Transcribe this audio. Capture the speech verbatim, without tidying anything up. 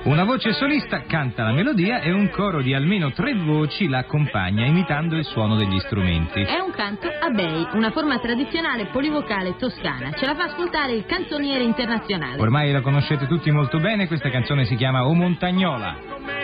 Una voce solista canta la melodia e un coro di almeno tre voci la accompagna imitando il suono degli strumenti. È un canto a bei, una forma tradizionale polivocale toscana. Ce la fa ascoltare il canzoniere internazionale. Ormai la conoscete tutti molto bene, questa canzone si chiama O Montagnola.